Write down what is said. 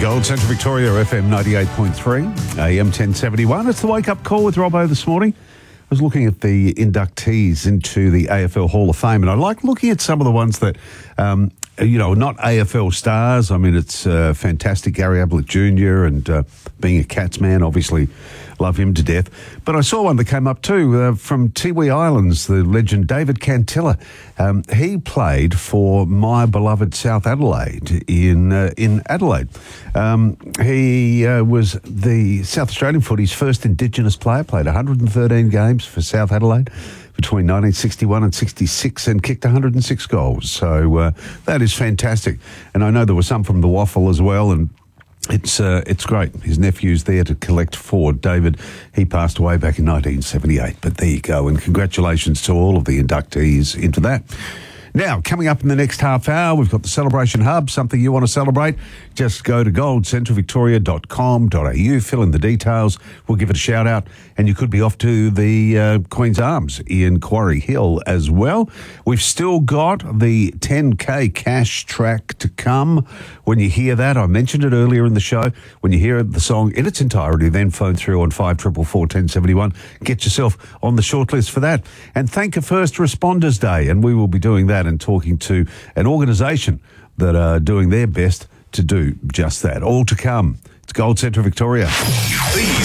Gold Central Victoria, FM 98.3, AM 1071. It's the wake-up call with Robbo this morning. I was looking at the inductees into the AFL Hall of Fame, and I like looking at some of the ones that, not AFL stars. I mean, it's fantastic. Gary Ablett Jr. and being a Cats man, obviously love him to death. But I saw one that came up too from Tiwi Islands, the legend David Cantilla. He played for my beloved South Adelaide in Adelaide. He was the South Australian footy's first Indigenous player, played 113 games for South Adelaide between 1961 and 66 and kicked 106 goals. So that is fantastic. And I know there were some from the Waffle as well, and it's great. His nephew's there to collect for David. He passed away back in 1978. But there you go, and congratulations to all of the inductees into that. Now, coming up in the next half hour, we've got the Celebration Hub, something you want to celebrate. Just go to goldcentralvictoria.com.au, fill in the details. We'll give it a shout out, and you could be off to the Queen's Arms in Quarry Hill as well. We've still got the 10K cash track to come. When you hear that, I mentioned it earlier in the show, when you hear the song in its entirety, then phone through on 5444 Get yourself on the shortlist for that. And thank a First Responders Day, and we will be doing that and talking to an organisation that are doing their best to do just that. All to come. It's Gold Central Victoria. These